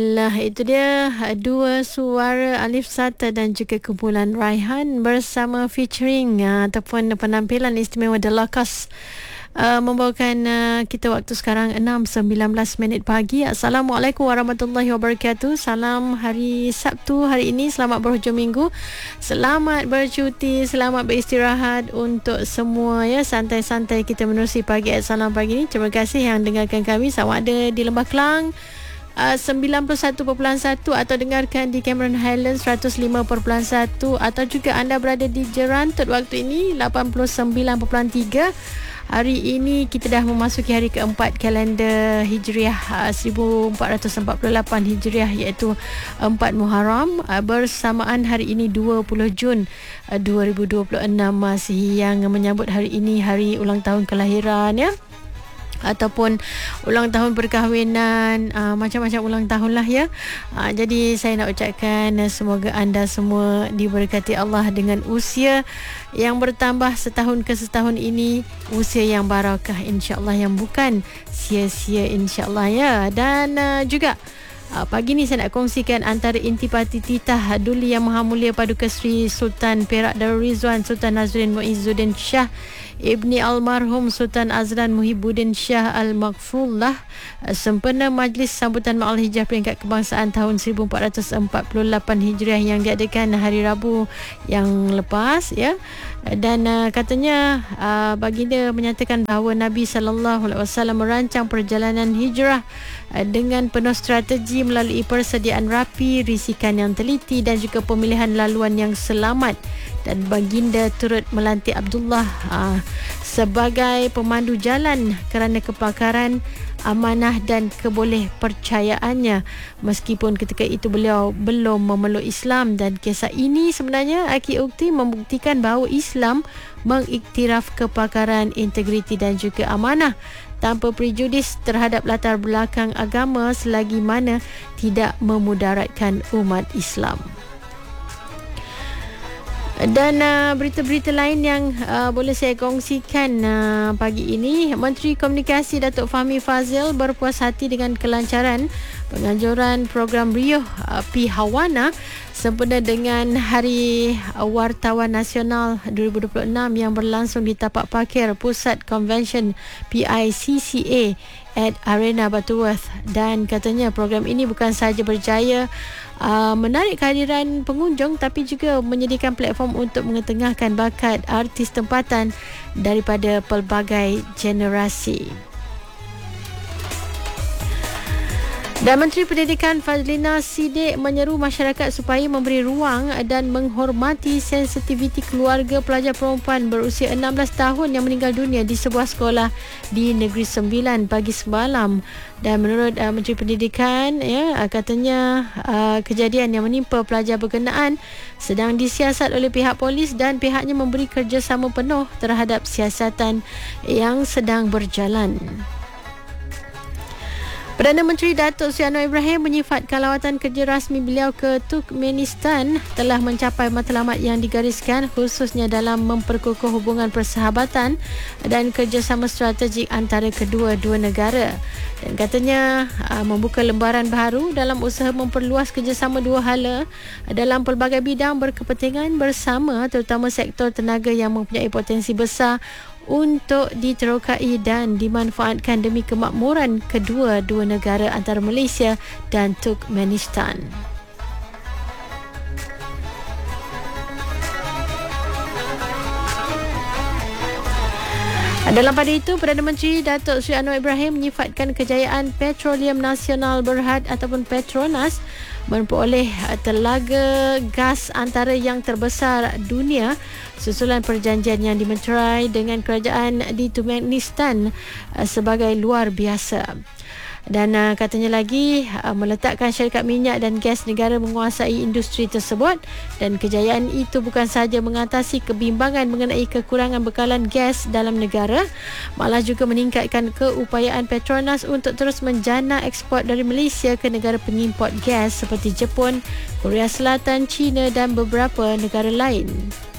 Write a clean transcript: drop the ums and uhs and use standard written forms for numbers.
Lah, itu dia dua suara Alif Sata dan juga kumpulan Raihan bersama featuring ataupun penampilan istimewa The Lakas membawakan kita waktu sekarang 6.19 pagi. Assalamualaikum warahmatullahi wabarakatuh. Salam hari Sabtu hari ini. Selamat berhujung minggu. Selamat bercuti, selamat beristirahat untuk semua ya. Santai-santai kita menerusi pagi Salam pagi ini. Terima kasih yang dengarkan kami sama ada di Lembah Kelang 91.1 atau dengarkan di Cameron Highlands 105.1 atau juga anda berada di Jerantut waktu ini 89.3. Hari ini kita dah memasuki hari keempat kalender Hijriah 1448 Hijriah iaitu 4 Muharram, bersamaan hari ini 20 Jun 2026 Masihi, yang menyambut hari ini hari ulang tahun kelahiran ya, ataupun ulang tahun perkahwinan, macam-macam ulang tahun lah ya. Jadi saya nak ucapkan semoga anda semua diberkati Allah dengan usia yang bertambah setahun ke setahun ini, usia yang barakah insya-Allah, yang bukan sia-sia insya-Allah ya. Dan juga pagi ni saya nak kongsikan antara intipati titah Duli Yang Maha Mulia Paduka Seri Sultan Perak Darul Rizwan Sultan Nazruddin Muizzuddin Shah Ibni Almarhum Sultan Azlan Muhibbuddin Shah Al-Maghfullah sempena Majlis Sambutan Ma'al Hijrah Peringkat Kebangsaan tahun 1448 Hijriah yang diadakan hari Rabu yang lepas ya. Dan katanya baginda menyatakan bahawa Nabi SAW merancang perjalanan hijrah dengan penuh strategi melalui persediaan rapi, risikan yang teliti dan juga pemilihan laluan yang selamat. Dan baginda turut melantik Abdullah sebagai pemandu jalan kerana kepakaran, amanah dan keboleh percayaannya, meskipun ketika itu beliau belum memeluk Islam. Dan kisah ini sebenarnya Aki Ukti membuktikan bahawa Islam mengiktiraf kepakaran, integriti dan juga amanah tanpa prejudis terhadap latar belakang agama selagi mana tidak memudaratkan umat Islam. Dan berita-berita lain yang boleh saya kongsikan pagi ini, Menteri Komunikasi Datuk Fahmi Fadzil berpuas hati dengan kelancaran penganjuran program Riyuh Pihawana sempena dengan Hari Wartawan Nasional 2026 yang berlangsung di tapak parkir Pusat Convention PICCA at Arena Butterworth. Dan katanya program ini bukan sahaja berjaya menarik kehadiran pengunjung tapi juga menyediakan platform untuk mengetengahkan bakat artis tempatan daripada pelbagai generasi. Dan Menteri Pendidikan Fazlina Siddiq menyeru masyarakat supaya memberi ruang dan menghormati sensitiviti keluarga pelajar perempuan berusia 16 tahun yang meninggal dunia di sebuah sekolah di Negeri Sembilan pagi semalam. Dan menurut Menteri Pendidikan ya, katanya kejadian yang menimpa pelajar berkenaan sedang disiasat oleh pihak polis dan pihaknya memberi kerjasama penuh terhadap siasatan yang sedang berjalan. Perdana Menteri Datuk Seri Anwar Ibrahim menyifatkan lawatan kerja rasmi beliau ke Turkmenistan telah mencapai matlamat yang digariskan, khususnya dalam memperkukuh hubungan persahabatan dan kerjasama strategik antara kedua-dua negara. Dan katanya membuka lembaran baru dalam usaha memperluas kerjasama dua hala dalam pelbagai bidang berkepentingan bersama, terutama sektor tenaga yang mempunyai potensi besar untuk diterokai dan dimanfaatkan demi kemakmuran kedua-dua negara antara Malaysia dan Turkmenistan. Dalam pada itu, Perdana Menteri Datuk Seri Anwar Ibrahim menyifatkan kejayaan Petroleum Nasional Berhad ataupun Petronas memperoleh telaga gas antara yang terbesar dunia susulan perjanjian yang dimeterai dengan kerajaan di Turkmenistan sebagai luar biasa. Dan katanya lagi meletakkan syarikat minyak dan gas negara menguasai industri tersebut, dan kejayaan itu bukan sahaja mengatasi kebimbangan mengenai kekurangan bekalan gas dalam negara, malah juga meningkatkan keupayaan Petronas untuk terus menjana ekspor dari Malaysia ke negara pengimport gas seperti Jepun, Korea Selatan, China dan beberapa negara lain.